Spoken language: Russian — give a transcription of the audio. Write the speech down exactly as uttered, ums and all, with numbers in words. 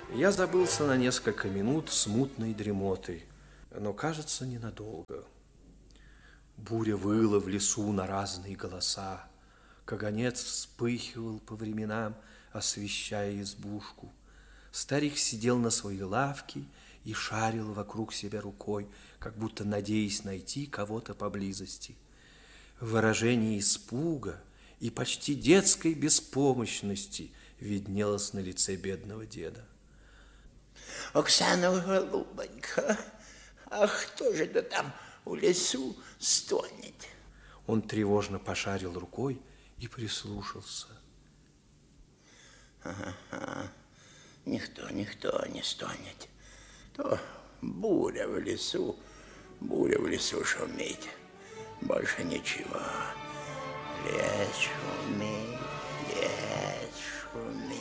Я забылся на несколько минут смутной дремотой, но, кажется, ненадолго. Буря выла в лесу на разные голоса. Каганец вспыхивал по временам, освещая избушку. Старик сидел на своей лавке и шарил вокруг себя рукой, как будто надеясь найти кого-то поблизости. Выражение испуга и почти детской беспомощности виднелось на лице бедного деда. Оксана, голубонька, а кто же это там в лесу стонет? Он тревожно пошарил рукой и прислушался. Ага, никто, никто не стонет. То буря в лесу, буря в лесу шумит. Больше ничего. Лес шумит, лес шумит.